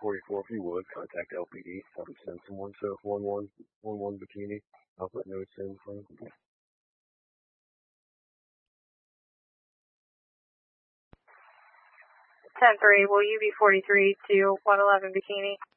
44, if you would, contact LPD. Have them send someone to 1111 Bikini. I'll put notes in for you. 10-3, will you be 43 to 111 Bikini?